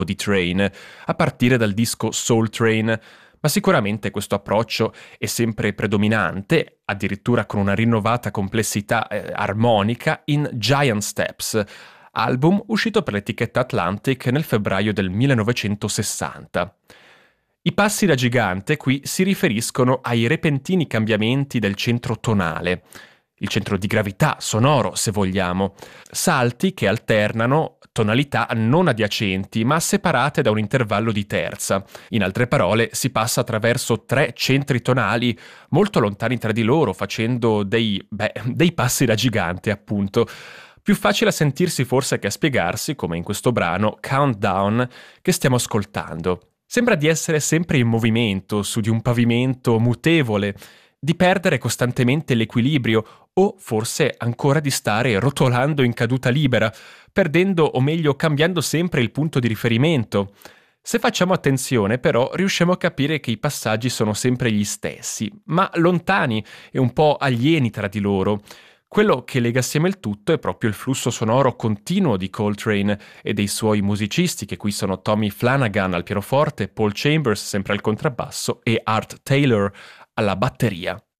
di Train, a partire dal disco Soul Train, ma sicuramente questo approccio è sempre predominante, addirittura con una rinnovata complessità armonica in Giant Steps, album uscito per l'etichetta Atlantic nel febbraio del 1960. I passi da gigante qui si riferiscono ai repentini cambiamenti del centro tonale, il centro di gravità sonoro, se vogliamo, salti che alternano tonalità non adiacenti ma separate da un intervallo di terza. In altre parole, si passa attraverso tre centri tonali molto lontani tra di loro, facendo dei passi da gigante, appunto. Più facile a sentirsi forse che a spiegarsi, come in questo brano Countdown che stiamo ascoltando. Sembra di essere sempre in movimento su di un pavimento mutevole, di perdere costantemente l'equilibrio o forse ancora di stare rotolando in caduta libera, perdendo o meglio cambiando sempre il punto di riferimento. Se facciamo attenzione però riusciamo a capire che i passaggi sono sempre gli stessi, ma lontani e un po' alieni tra di loro. Quello che lega assieme il tutto è proprio il flusso sonoro continuo di Coltrane e dei suoi musicisti, che qui sono Tommy Flanagan al pianoforte, Paul Chambers sempre al contrabbasso e Art Taylor alla batteria.